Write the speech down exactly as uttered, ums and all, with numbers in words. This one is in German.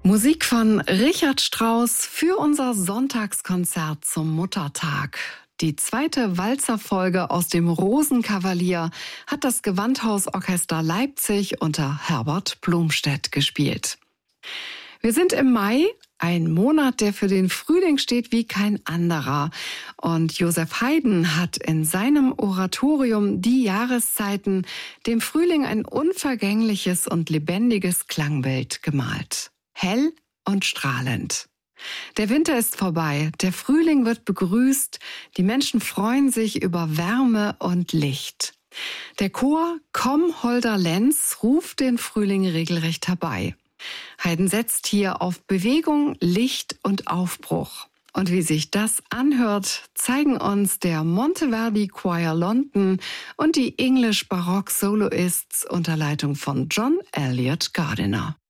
Musik von Richard Strauss für unser Sonntagskonzert zum Muttertag. Die zweite Walzerfolge aus dem Rosenkavalier hat das Gewandhausorchester Leipzig unter Herbert Blomstedt gespielt. Wir sind im Mai, ein Monat, der für den Frühling steht wie kein anderer. Und Joseph Haydn hat in seinem Oratorium Die Jahreszeiten dem Frühling ein unvergängliches und lebendiges Klangbild gemalt. Hell und strahlend. Der Winter ist vorbei, der Frühling wird begrüßt, die Menschen freuen sich über Wärme und Licht. Der Chor Komm, holder Lenz ruft den Frühling regelrecht herbei. Haydn setzt hier auf Bewegung, Licht und Aufbruch. Und wie sich das anhört, zeigen uns der Monteverdi Choir London und die English Baroque Soloists unter Leitung von John Elliott Gardiner.